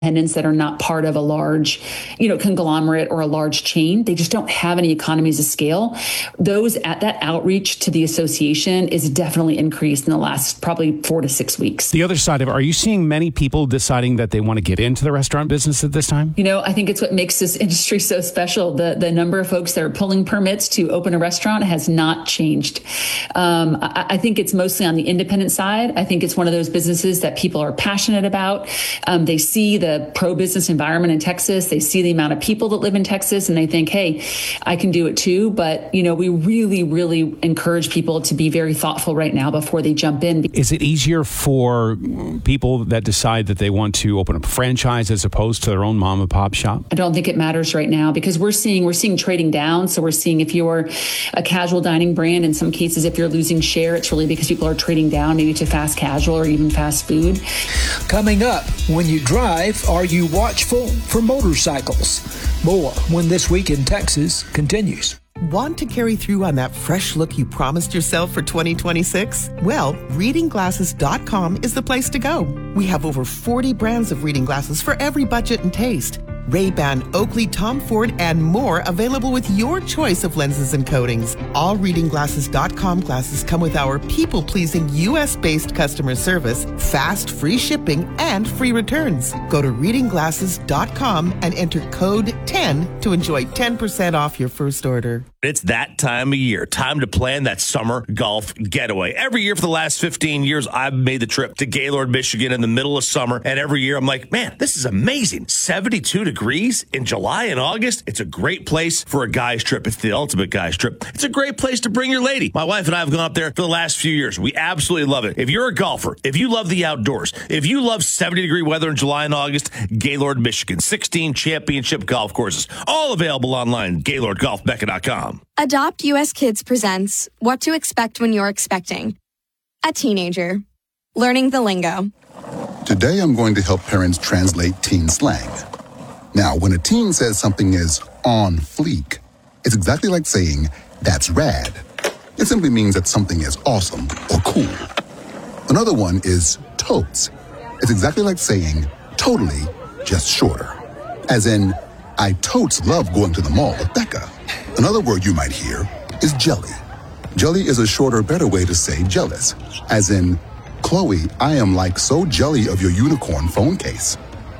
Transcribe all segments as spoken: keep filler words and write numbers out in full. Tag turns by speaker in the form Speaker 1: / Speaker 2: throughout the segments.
Speaker 1: independents that are not part of a large, you know, conglomerate or a large chain. They just don't have any economies of scale. Those at that outreach to the association is definitely increased in the last probably four to six weeks.
Speaker 2: The other side of it, are you seeing many people deciding that they want to get into the restaurant business at this time?
Speaker 1: You know, I think it's what makes this industry so special. The the number of folks that are pulling permits to open a restaurant has not changed. Um, I, I think it's mostly on the independent side. I think it's one of those businesses that people are passionate about. Um, they see the pro-business environment in Texas. They see the amount of people that live in Texas and they think, hey, I can do it too. But, you know, we really, really encourage people to be very thoughtful right now before they jump in.
Speaker 2: Is it easier for people that decide that they want to open up a franchise as opposed to their own mom and pop shop?
Speaker 1: I don't think it matters right now because we're seeing we're seeing trading down. So we're seeing if you're a casual dining brand, in some cases, if you're losing share, it's really because people are trading down maybe to fast casual or even fast food.
Speaker 3: Coming up, when you drive, are you watchful for motorcycles? More when This Week in Texas continues.
Speaker 4: Want to carry through on that fresh look you promised yourself for twenty twenty-six? Well, reading glasses dot com is the place to go. We have over forty brands of reading glasses for every budget and taste. Ray-Ban, Oakley, Tom Ford, and more available with your choice of lenses and coatings. All reading glasses dot com glasses come with our people-pleasing U S-based customer service, fast, free shipping, and free returns. Go to reading glasses dot com and enter code ten to enjoy ten percent off your first order.
Speaker 5: It's that time of year. Time to plan that summer golf getaway. Every year for the last fifteen years, I've made the trip to Gaylord, Michigan in the middle of summer. And every year I'm like, man, this is amazing. seventy-two degrees in July and August. It's a great place for a guy's trip. It's the ultimate guy's trip. It's a great place to bring your lady. My wife and I have gone up there for the last few years. We absolutely love it. If you're a golfer, if you love the outdoors, if you love seventy degree weather in July and August, Gaylord, Michigan, sixteen championship golf courses, all available online, gaylord golf mecca dot com.
Speaker 6: Adopt U S Kids presents What to Expect When You're Expecting a Teenager. Learning the lingo.
Speaker 7: Today I'm going to help parents translate teen slang. Now, when a teen says something is on fleek, it's exactly like saying, that's rad. It simply means that something is awesome or cool. Another one is totes. It's exactly like saying, totally, just shorter. As in, I totes love going to the mall with Becca. Another word you might hear is jelly. Jelly is a shorter, better way to say jealous. As in, Chloe, I am like so jelly of your unicorn phone case.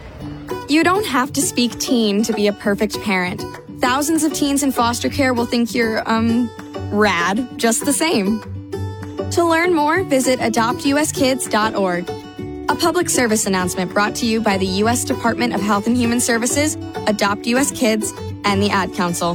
Speaker 6: You don't have to speak teen to be a perfect parent. Thousands of teens in foster care will think you're, um, rad just the same. To learn more, visit adopt u s kids dot org. A public service announcement brought to you by the U S Department of Health and Human Services, Adopt U S Kids, and the Ad Council.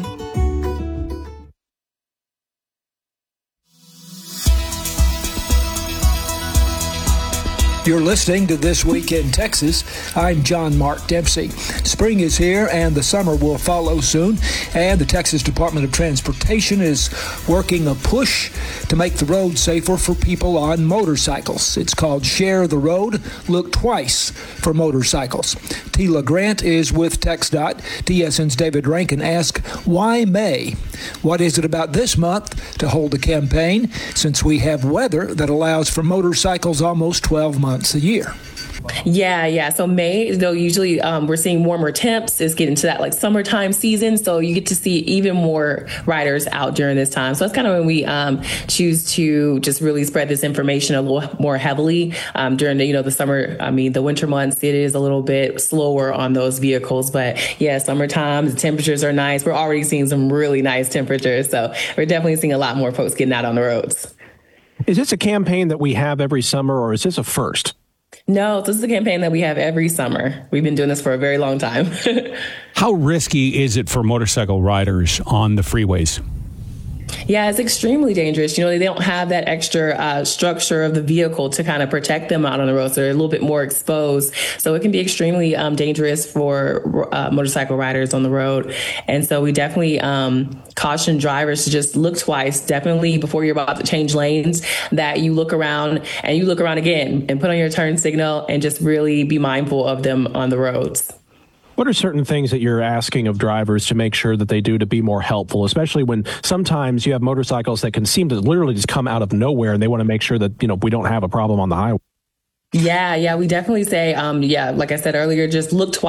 Speaker 3: You're listening to This Week in Texas. I'm John Mark Dempsey. Spring is here and the summer will follow soon. And the Texas Department of Transportation is working a push to make the road safer for people on motorcycles. It's called Share the Road. Look twice for motorcycles. Tila Grant is with TxDOT. T S N's David Rankin asked, why May? What is it about this month to hold a campaign since we have weather that allows for motorcycles almost twelve months a year?
Speaker 8: Yeah, yeah. So May, though, usually um, we're seeing warmer temps. It's getting to that like summertime season. So you get to see even more riders out during this time. So that's kind of when we um, choose to just really spread this information a little more heavily um, during the, you know, the summer. I mean, the winter months, it is a little bit slower on those vehicles. But yeah, summertime, the temperatures are nice. We're already seeing some really nice temperatures. So we're definitely seeing a lot more folks getting out on the roads.
Speaker 9: Is this a campaign that we have every summer, or is this a first?
Speaker 8: No, this is a campaign that we have every summer. We've been doing this for a very long time.
Speaker 2: How risky is it for motorcycle riders on the freeways?
Speaker 8: Yeah, it's extremely dangerous. You know, they don't have that extra uh, structure of the vehicle to kind of protect them out on the road. So they're a little bit more exposed. So it can be extremely um, dangerous for uh, motorcycle riders on the road. And so we definitely um, caution drivers to just look twice, definitely before you're about to change lanes, that you look around and you look around again and put on your turn signal and just really be mindful of them on the roads.
Speaker 9: What are certain things that you're asking of drivers to make sure that they do to be more helpful, especially when sometimes you have motorcycles that can seem to literally just come out of nowhere and they want to make sure that, you know, we don't have a problem on the highway?
Speaker 8: Yeah, yeah, we definitely say, um, yeah, like I said earlier, just look twice.